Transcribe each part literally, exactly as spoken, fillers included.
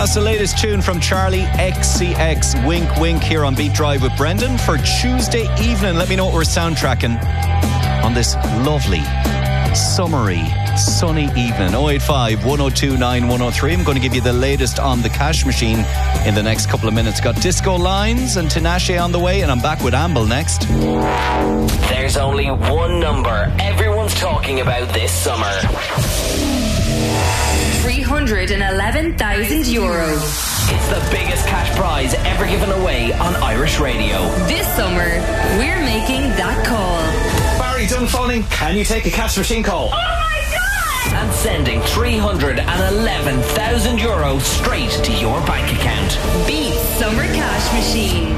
That's the latest tune from Charlie X C X, Wink Wink, here on Beat Drive with Brendan for Tuesday evening. Let me know what we're soundtracking on this lovely, summery, sunny evening. oh eight five, one oh two nine, one oh three. I'm going to give you the latest on the cash machine in the next couple of minutes. Got Disco Lines and Tinashe on the way, and I'm back with Amble next. There's only one number everyone's talking about this summer. three hundred eleven thousand euro. It's the biggest cash prize ever given away on Irish radio. This summer, we're making that call. Barry Dunfanning, can you take a cash machine call? Oh my God! And sending three hundred eleven thousand euro straight to your bank account. Beat Summer Cash Machine.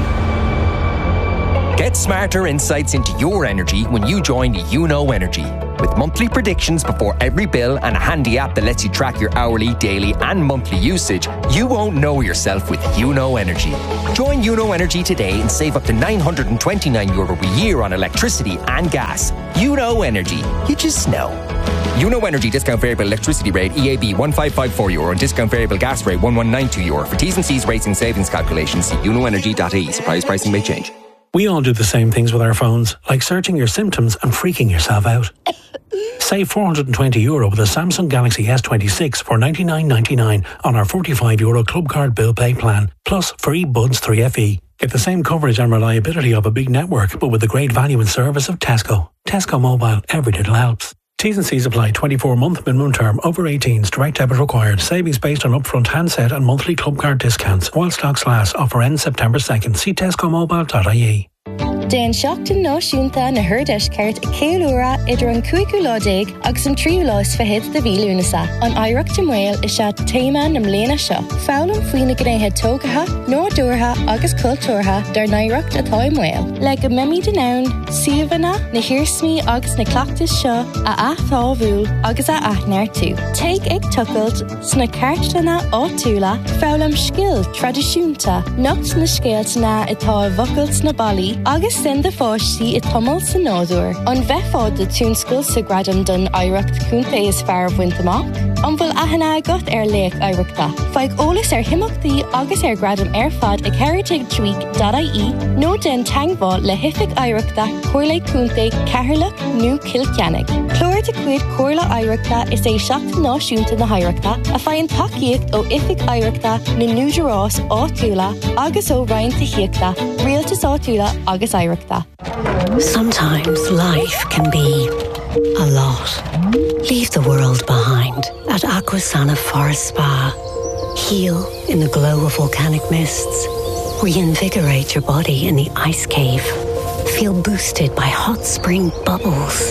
Get smarter insights into your energy when you join You Know Energy. With monthly predictions before every bill and a handy app that lets you track your hourly, daily and monthly usage, you won't know yourself with You Know Energy. Join You Know Energy today and save up to nine hundred twenty-nine euro a year on electricity and gas. You Know Energy. You just know. You Know Energy discount variable electricity rate E A B one five five four euro and discount variable gas rate one one nine two euro. For T's and C's rates and savings calculations, see you know energy dot I E. Surprise pricing may change. We all do the same things with our phones, like searching your symptoms and freaking yourself out. Save four hundred twenty euro with a Samsung Galaxy S twenty-six for ninety-nine ninety-nine on our forty-five euro Club Card Bill Pay plan, plus free Buds three F E. Get the same coverage and reliability of a big network, but with the great value and service of Tesco. Tesco Mobile, every little helps. T's and C's apply. twenty-four month minimum term. Over eighteens. Direct debit required. Savings based on upfront handset and monthly club card discounts. While stocks last. Offer ends September second. See tesco mobile dot I E. Den seachtain náisiúnta na Hurdish ceart a céúra idir an cuaigú láidéig agus an tríú lás fehéad de bhí lúnasa. An Oidhreacht Mhail is se téime na mléana seo. Fálam faoin na gnéithe tógatha, nódúrtha agus cultúrtha dar Oidhreacht atá i Mhail. Le go mimi den ann, siomhanna, na hirsmí agus na clachtas seo a athtábhúil agus a aithnéir tú. Take ag tucailt sna ceartlanna áitiúla, fálam scill tradiisiúnta, nocht na scéaltana atá bhocailt na bailí agus sin de fáistí i tomul sa nádúr. An bheitfád de túnscoil sa gradam don Oidhreacht cúnta is fear bhaint amach. An bhfuil aithne agat ar léach Oidhreachta. Feadh eolas ar himachtaí agus ar gradam ar fad ag heritage tweak dot I E nó den teangbá le hific Oidhreachta chuirla cúnta ceathrlach nó Kilceannig. Clóir de cuid chuirla Oidhreachta is é seachtain náisiúnta na Oidhreachta a fáin tacaíocht ó ific Oidhreachta na núdarás áitiúla agus ó roinnta hiachta, rialtas áitiúla agus Oidhreachta. Sometimes life can be a lot. Leave the world behind at Aquasana Forest Spa. Heal in the glow of volcanic mists. Reinvigorate your body in the ice cave. Feel boosted by hot spring bubbles.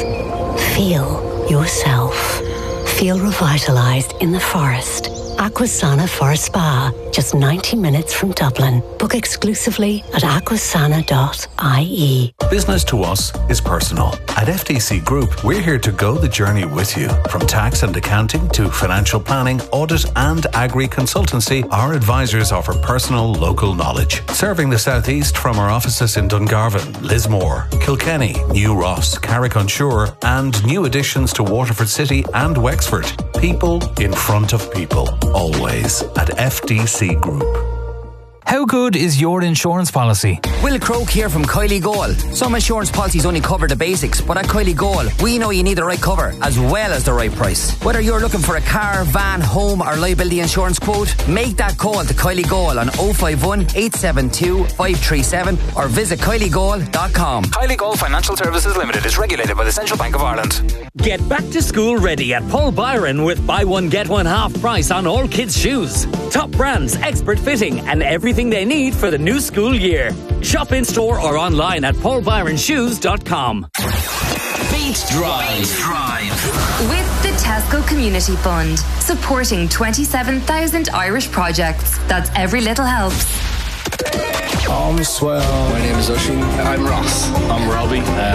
Feel yourself. Feel revitalized in the forest. Aquasana Forest Spa, just ninety minutes from Dublin. Book exclusively at aquasana dot I E. Business to us is personal. At F T C Group, we're here to go the journey with you. From tax and accounting to financial planning, audit and agri consultancy, our advisors offer personal local knowledge. Serving the southeast from our offices in Dungarvan, Lismore, Kilkenny, New Ross, Carrick-on-Suir and new additions to Waterford City and Wexford. People in front of people. Always at F D C Group. How good is your insurance policy? Will Croak here from Kylie Goal. Some insurance policies only cover the basics, but at Kylie Goal, we know you need the right cover as well as the right price. Whether you're looking for a car, van, home or liability insurance quote, make that call to Kylie Goal on oh five one, eight seven two, five three seven or visit kylie goal dot com. Kylie Goal Financial Services Limited is regulated by the Central Bank of Ireland. Get back to school ready at Paul Byron with buy one get one half price on all kids' shoes. Top brands, expert fitting and everything they need for the new school year. Shop in store or online at paul byron shoes dot com. Beat Drive. Drive. With the Tesco Community Fund, supporting twenty-seven thousand Irish projects. That's every little helps. I'm swell. My name is Oisin. I'm Ross. I'm Robbie. Uh,